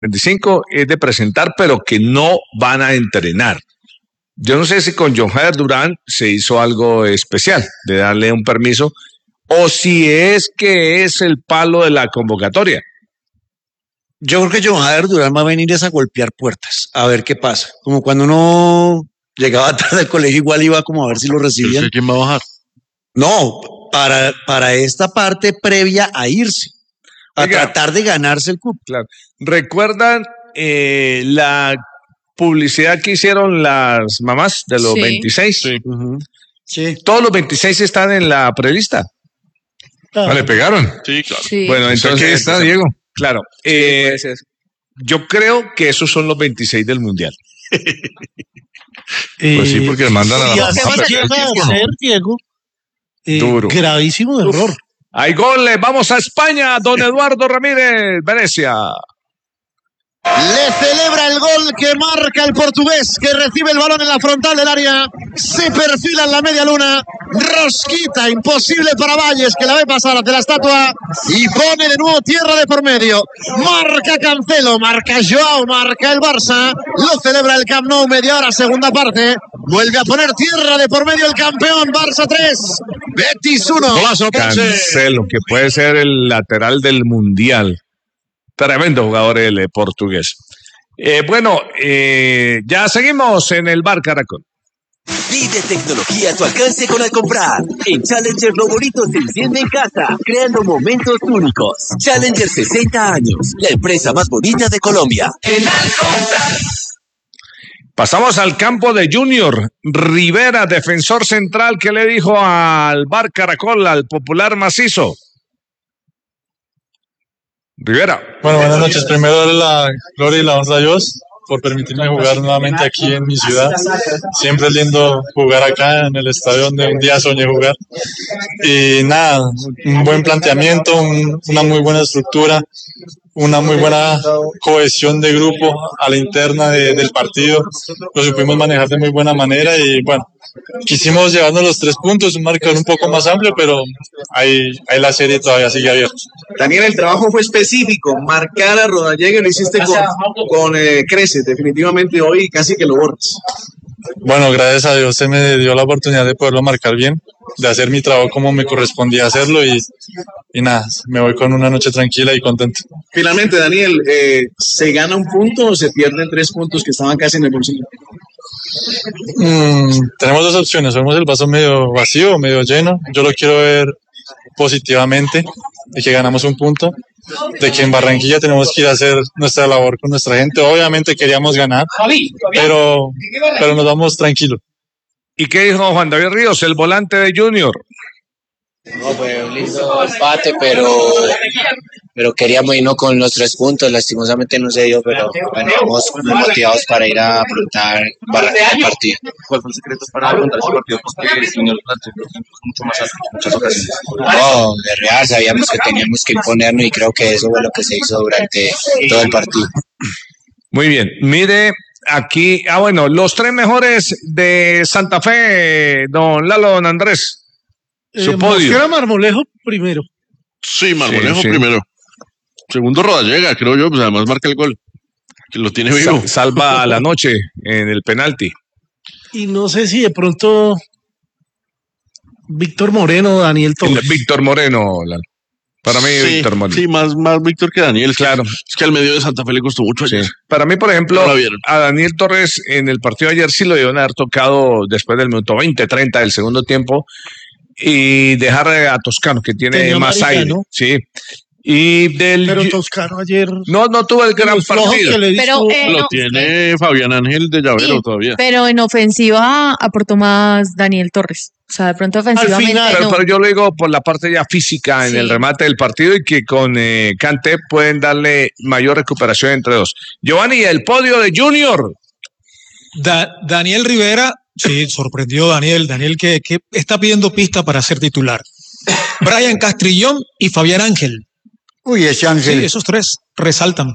25 es de presentar, pero que no van a entrenar. Yo no sé si con John Jader Durán se hizo algo especial de darle un permiso o si es que es el palo de la convocatoria. Yo creo que John Jader Durán va a venir a golpear puertas, a ver qué pasa. Como cuando uno llegaba tarde al colegio, igual iba como a ver si lo recibían. ¿Quién va a bajar? No, para esta parte previa a irse, a tratar de ganarse el cupo. Claro. ¿Recuerdan la publicidad que hicieron las mamás de los 26? Sí. Sí. Todos los 26 están en la prelista. Ah, ¿le pegaron? Sí, claro. Sí. Bueno, entonces ¿Qué está, Diego? Claro. Yo creo que esos son los 26 del Mundial. Pues sí, porque le mandan a la Y mamá. así llega a ser, Diego, Duro. gravísimo error. Hay goles, vamos a España, don Eduardo Ramírez, Venecia. Le celebra el gol que marca el portugués, que recibe el balón en la frontal del área, se perfila en la media luna, rosquita, imposible para Valles, que la ve pasar hacia la estatua y pone de nuevo tierra de por medio. Marca Cancelo, marca Joao, marca el Barça, lo celebra el Camp Nou, media hora, segunda parte, vuelve a poner tierra de por medio el campeón, Barça 3, Betis 1. Cancelo, que puede ser el lateral del Mundial. Tremendo jugador el portugués. Ya seguimos en el Bar Caracol. Vive tecnología a tu alcance con Alcomprar. En Challenger lo bonito se enciende en casa, creando momentos únicos. Challenger 60 años, la empresa más bonita de Colombia. En Alcomprar. Pasamos al campo de Junior. Rivera, defensor central, ¿qué le dijo al Bar Caracol, al popular macizo? Rivera. Bueno, buenas noches. Primero darle la gloria y la honra a Dios por permitirme jugar nuevamente aquí en mi ciudad. Siempre es lindo jugar acá en el estadio donde un día soñé jugar. Y nada, un buen planteamiento, una muy buena estructura, una muy buena cohesión de grupo a la interna del partido. Lo supimos manejar de muy buena manera y bueno, quisimos llevarnos los 3 puntos, un marcador un poco más amplio, pero ahí la serie todavía sigue abierta. Daniel, el trabajo fue específico, marcar a Rodallega, lo hiciste con creces, definitivamente hoy casi que lo borras. Bueno, gracias a Dios se me dio la oportunidad de poderlo marcar bien, de hacer mi trabajo como me correspondía hacerlo y nada, me voy con una noche tranquila y contento. Finalmente, Daniel, ¿se gana un punto o se pierden 3 puntos que estaban casi en el bolsillo? Tenemos 2 opciones, vemos el vaso medio vacío o medio lleno. Yo lo quiero ver positivamente, de que ganamos un punto, de que en Barranquilla tenemos que ir a hacer nuestra labor con nuestra gente. Obviamente queríamos ganar, pero nos vamos tranquilos. ¿Y qué dijo Juan David Ríos, el volante de Junior? No, fue un lindo empate, pero queríamos irnos con los 3 puntos, lastimosamente no se dio, pero bueno, vamos muy motivados para ir a afrontar el partido. ¿Cuál fue el secreto para afrontar ese partido? Porque el Junior mucho más alto en muchas ocasiones. No, de real sabíamos que teníamos que imponernos y creo que eso fue lo que se hizo durante todo el partido. Muy bien, mire aquí, bueno, los 3 mejores de Santa Fe, don Lalo, don Andrés. Su podio. Mosquera, Marmolejo primero. Sí, Marmolejo primero. Segundo Rodallega, creo yo, pues además marca el gol. Que lo tiene vivo. Salva la noche en el penalti. Y no sé si de pronto Víctor Moreno o Daniel Torres. Víctor Moreno, para mí Sí, Víctor Moreno. sí, más Víctor que Daniel. Claro. Es que al medio de Santa Fe le costó mucho ayer. Sí. Para mí, por ejemplo, No la vieron. a Daniel Torres en el partido de ayer sí lo debieron haber tocado después del minuto 20, 30 del segundo tiempo y dejar a Toscano, que tiene Tenía más amarilla, aire. ¿no? Sí. Y Pero Toscano ayer no tuvo el gran partido. Pero, Lo tiene Fabián Ángel de llavero sí, todavía. pero en ofensiva aportó más Daniel Torres. O sea, de pronto ofensivamente Pero yo lo digo por la parte ya física en el remate del partido y que con Kanté pueden darle mayor recuperación entre dos. Giovanni, el podio de Junior. Daniel Rivera, sí, sorprendió Daniel que está pidiendo pista para ser titular. Brian Castrillón y Fabián Ángel. Uy, ese Ángel. Sí, esos 3 resaltan.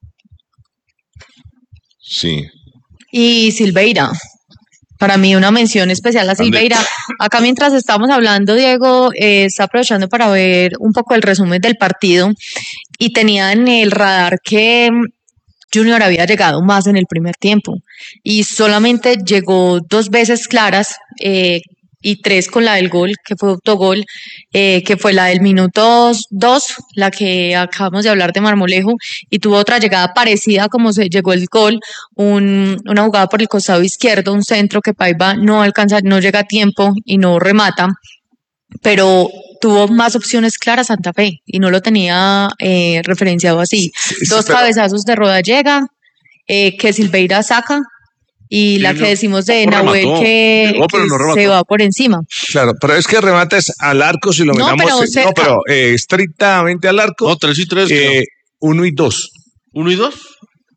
Sí. y Silveira. Para mí una mención especial a Silveira. Acá mientras estamos hablando, Diego está aprovechando para ver un poco el resumen del partido y tenía en el radar que Junior había llegado más en el primer tiempo y solamente llegó 2 veces claras y 3 con la del gol, que fue autogol, que fue la del minuto 2, la que acabamos de hablar de Marmolejo, y tuvo otra llegada parecida como se llegó el gol, una jugada por el costado izquierdo, un centro que Paiva no alcanza, no llega a tiempo y no remata, pero tuvo más opciones claras Santa Fe y no lo tenía referenciado así. 2 cabezazos de Rodallega, que Silveira saca, y la que decimos de Nahuel que se va por encima. Claro, pero es que remates al arco si lo miramos. Pero estrictamente al arco. No, 3 y 3. 1 y 2. ¿1 y 2?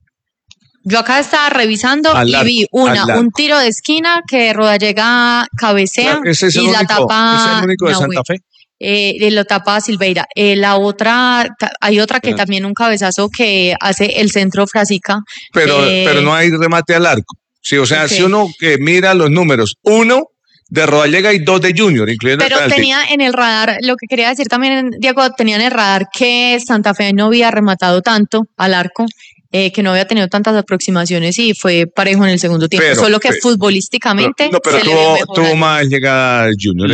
Yo acá estaba revisando y vi un tiro de esquina que Rodallega cabecea y la tapa. ¿Es el único de Santa Fe? Lo tapa Silveira. La otra, hay otra que también un cabezazo que hace el centro Frasica. Pero no hay remate al arco. Sí, o sea, si uno mira los números, 1 de Rodallega y 2 de Junior, incluyendo pero tenía en el radar, lo que quería decir también, Diego, tenía en el radar que Santa Fe no había rematado tanto al arco, que no había tenido tantas aproximaciones y fue parejo en el segundo tiempo, solo que futbolísticamente tuvo más llegada Junior.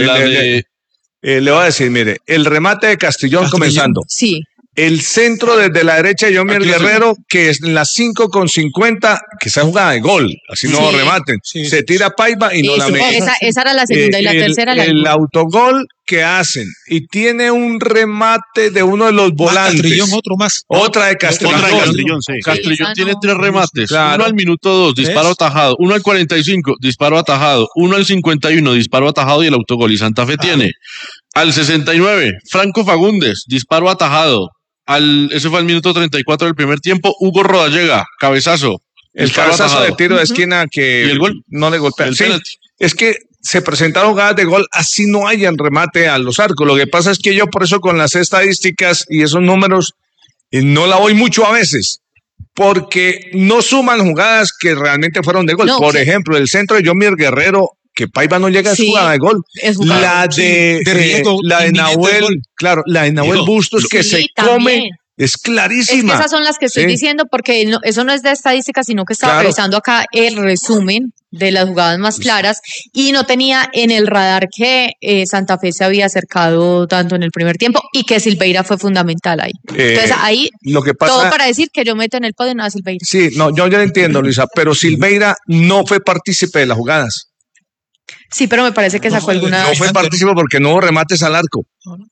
Le voy a decir, mire, el remate de Castrillón comenzando. Sí. El centro desde la derecha de Yomier Guerrero, que es en las 5:50, que esa jugada de gol, así no rematen. Se tira Paiva y no la mete. Esa era la segunda y la tercera. El autogol que hacen y tiene un remate de uno de los volantes. Castrillón, otro más. Otra de Castrillón. Castrillón tiene 3 remates. Claro. 1 al minuto 2, disparo atajado. 1 al 45, disparo atajado. 1 al 51, disparo atajado y el autogol. Y Santa Fe tiene al 69, Franco Fagundes, disparo atajado. Ese fue al minuto 34 del primer tiempo. Hugo Rodallega, cabezazo. El cabezazo de tiro de esquina que ¿y el gol? No le golpea. Sí, es que se presentaron jugadas de gol, así no hayan remate a los arcos. Lo que pasa es que yo por eso con las estadísticas y esos números no la voy mucho a veces, porque no suman jugadas que realmente fueron de gol. Por ejemplo, el centro de Yomier Guerrero, que Paiva no llega a su jugada de gol. La de Nahuel, claro, la de Nahuel Bustos que se come, es clarísima. Es que esas son las que estoy diciendo, porque eso no es de estadística, sino que estaba revisando acá el resumen de las jugadas más claras y no tenía en el radar que Santa Fe se había acercado tanto en el primer tiempo y que Silveira fue fundamental ahí. Entonces ahí lo que pasa, todo para decir que yo meto en el podio a Silveira. Sí, no, yo ya entiendo, Luisa, pero Silveira no fue partícipe de las jugadas. Sí, pero me parece que sacó alguna. No fue partícipe porque no hubo remates al arco.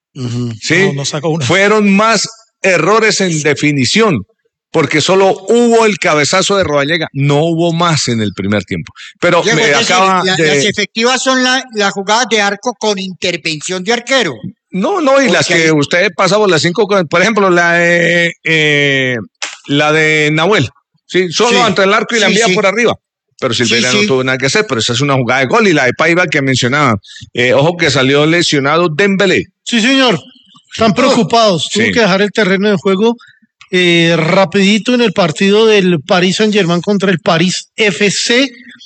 Sí, no sacó una. Fueron más errores en definición, porque solo hubo el cabezazo de Rodallega, no hubo más en el primer tiempo. Pero las efectivas son las jugadas de arco con intervención de arquero. No, y las que usted pasa por las 5, por ejemplo, la de Nahuel, solo ante el arco y la envía por arriba. Pero Silveira no tuvo nada que hacer, pero esa es una jugada de gol. Y la de Paiva que mencionaba, ojo que salió lesionado Dembélé. Sí, señor. Están preocupados. Tuvo que dejar el terreno de juego rapidito en el partido del Paris Saint-Germain contra el París FC.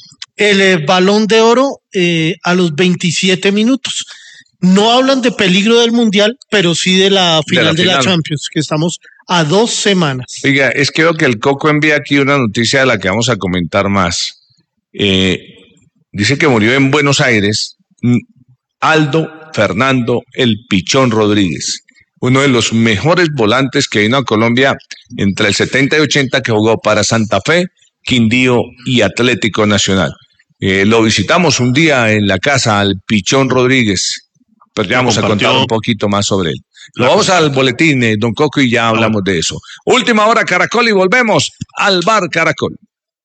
El Balón de Oro a los 27 minutos. No hablan de peligro del Mundial, pero sí de la final de la Champions, que estamos a 2 semanas. Oiga, es que veo que el Coco envía aquí una noticia de la que vamos a comentar más. Dice que murió en Buenos Aires Aldo Fernando El Pichón Rodríguez, uno de los mejores volantes que vino a Colombia entre el 70 y 80, que jugó para Santa Fe, Quindío y Atlético Nacional. Lo visitamos un día en la casa al Pichón Rodríguez, pero ya vamos a contar un poquito más sobre él. Lo vamos al boletín, don Coco, y ya hablamos de eso. Última hora Caracol y volvemos al bar Caracol.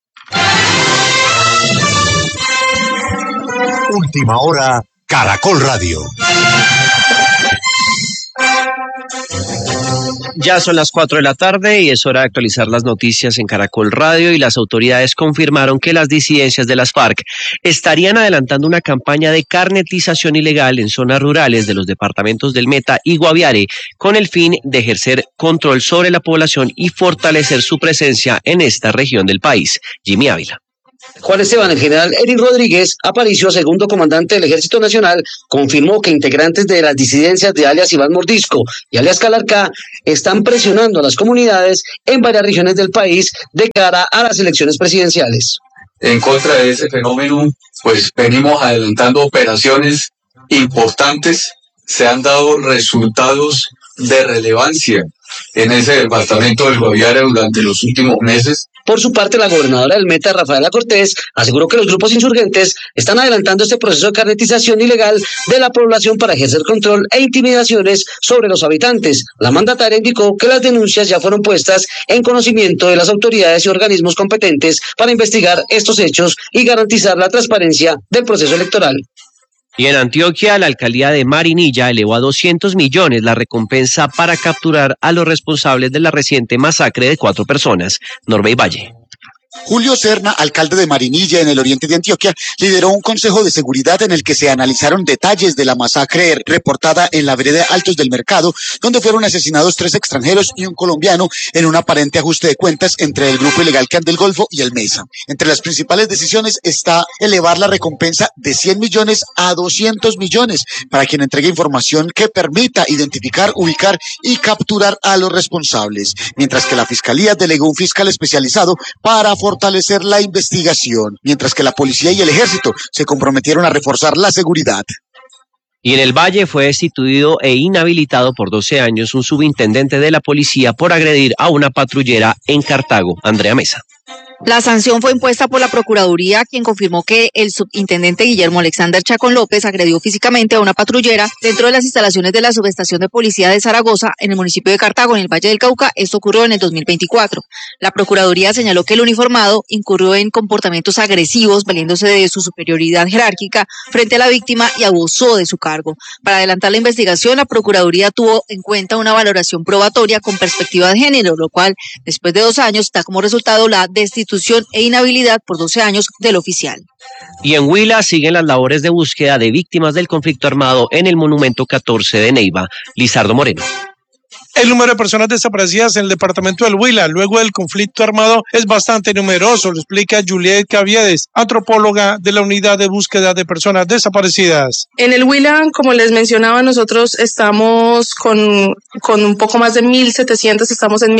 Última hora Caracol Radio. Ya son las 4 de la tarde y es hora de actualizar las noticias en Caracol Radio, y las autoridades confirmaron que las disidencias de las FARC estarían adelantando una campaña de carnetización ilegal en zonas rurales de los departamentos del Meta y Guaviare, con el fin de ejercer control sobre la población y fortalecer su presencia en esta región del país. Jimmy Ávila. Juan Esteban, el general Eric Rodríguez Aparicio, segundo comandante del Ejército Nacional, confirmó que integrantes de las disidencias de alias Iván Mordisco y alias Calarcá están presionando a las comunidades en varias regiones del país de cara a las elecciones presidenciales. En contra de ese fenómeno, pues venimos adelantando operaciones importantes, se han dado resultados de relevancia en ese departamento del Guaviare durante los últimos meses. Por su parte, la gobernadora del Meta, Rafaela Cortés, aseguró que los grupos insurgentes están adelantando este proceso de carnetización ilegal de la población para ejercer control e intimidaciones sobre los habitantes. La mandataria indicó que las denuncias ya fueron puestas en conocimiento de las autoridades y organismos competentes para investigar estos hechos y garantizar la transparencia del proceso electoral. Y en Antioquia, la alcaldía de Marinilla elevó a 200 millones la recompensa para capturar a los responsables de la reciente masacre de 4 personas. Norbey Valle. Julio Serna, alcalde de Marinilla, en el oriente de Antioquia, lideró un consejo de seguridad en el que se analizaron detalles de la masacre reportada en la vereda Altos del Mercado, donde fueron asesinados 3 extranjeros y un colombiano en un aparente ajuste de cuentas entre el grupo ilegal Clan del Golfo y el Mesa. Entre las principales decisiones está elevar la recompensa de 100 millones a 200 millones para quien entregue información que permita identificar, ubicar y capturar a los responsables, mientras que la Fiscalía delegó un fiscal especializado para fortalecer la investigación, mientras que la policía y el ejército se comprometieron a reforzar la seguridad. Y en el Valle fue destituido e inhabilitado por 12 años un subintendente de la policía por agredir a una patrullera en Cartago. Andrea Mesa. La sanción fue impuesta por la Procuraduría, quien confirmó que el subintendente Guillermo Alexander Chacón López agredió físicamente a una patrullera dentro de las instalaciones de la subestación de policía de Zaragoza, en el municipio de Cartago, en el Valle del Cauca. Esto ocurrió en el 2024. La Procuraduría señaló que el uniformado incurrió en comportamientos agresivos, valiéndose de su superioridad jerárquica frente a la víctima y abusó de su cargo. Para adelantar la investigación, la Procuraduría tuvo en cuenta una valoración probatoria con perspectiva de género, lo cual, después de 2 años, da como resultado la destitución e inhabilidad por 12 años del oficial. Y en Huila siguen las labores de búsqueda de víctimas del conflicto armado en el Monumento 14 de Neiva. Lizardo Moreno. El número de personas desaparecidas en el departamento del Huila luego del conflicto armado es bastante numeroso, lo explica Juliet Caviedes, antropóloga de la Unidad de Búsqueda de Personas Desaparecidas. En el Huila, como les mencionaba, nosotros estamos con un poco más de 1.700, estamos en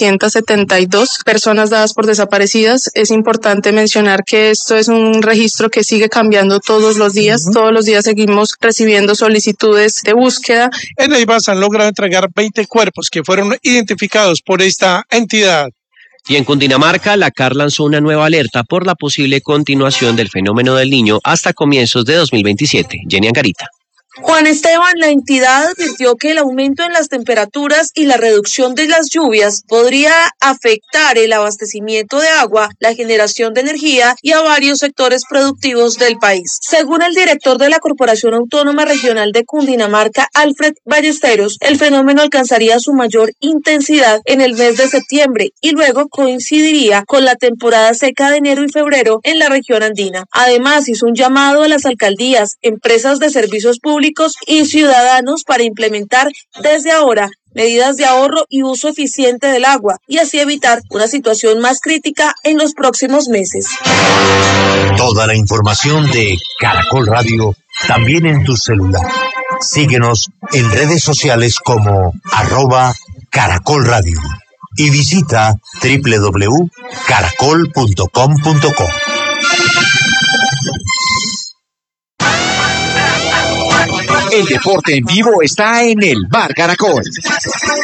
1.772 personas dadas por desaparecidas. Es importante mencionar que esto es un registro que sigue cambiando todos los días. Todos los días seguimos recibiendo solicitudes de búsqueda. En Neiva se han logrado entregar 20 cuerpos que fueron identificados por esta entidad. Y en Cundinamarca, la CAR lanzó una nueva alerta por la posible continuación del fenómeno del Niño hasta comienzos de 2027. Jenny Angarita. Juan Esteban, la entidad advirtió que el aumento en las temperaturas y la reducción de las lluvias podría afectar el abastecimiento de agua, la generación de energía y a varios sectores productivos del país. Según el director de la Corporación Autónoma Regional de Cundinamarca, Alfred Ballesteros, el fenómeno alcanzaría su mayor intensidad en el mes de septiembre y luego coincidiría con la temporada seca de enero y febrero en la región andina. Además, hizo un llamado a las alcaldías, empresas de servicios públicos y ciudadanos para implementar desde ahora medidas de ahorro y uso eficiente del agua y así evitar una situación más crítica en los próximos meses. Toda la información de Caracol Radio también en tu celular. Síguenos en redes sociales como @Caracol Radio y visita www.caracol.com.co. El deporte en vivo está en el Bar Caracol.